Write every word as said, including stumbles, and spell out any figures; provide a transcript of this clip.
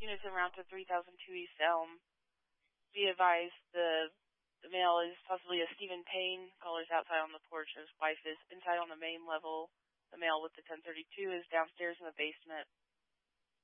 units en route to three thousand two East Elm. Be advised, the, the male is possibly a Stephen Payne. Caller's outside on the porch. His wife is inside on the main level. The male with the ten thirty-two is downstairs in the basement.